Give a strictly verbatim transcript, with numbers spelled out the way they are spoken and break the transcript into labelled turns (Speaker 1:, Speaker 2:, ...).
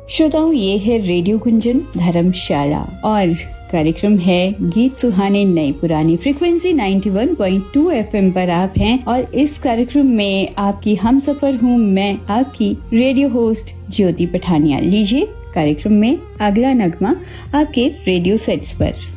Speaker 1: श्रोताओं, ये है रेडियो गुंजन धर्मशाला और कार्यक्रम है गीत सुहाने नए पुराने। फ्रीक्वेंसी इक्यानवे पॉइंट दो एफएम पर आप हैं और इस कार्यक्रम में आपकी हमसफर हूँ मैं, आपकी रेडियो होस्ट ज्योति पठानिया। लीजिए कार्यक्रम में अगला नगमा आपके रेडियो सेट्स पर।